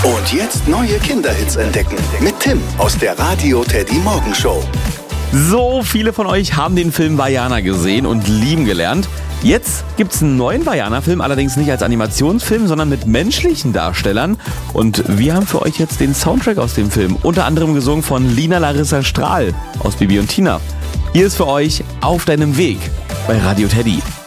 Und jetzt neue Kinderhits entdecken mit Tim aus der Radio Teddy Morgenshow. So viele von euch haben den Film Vaiana gesehen und lieben gelernt. Jetzt gibt's einen neuen Vaiana-Film, allerdings nicht als Animationsfilm, sondern mit menschlichen Darstellern. Und wir haben für euch jetzt den Soundtrack aus dem Film, unter anderem gesungen von Lina Larissa Strahl aus Bibi und Tina. Hier ist für euch Auf deinem Weg bei Radio Teddy.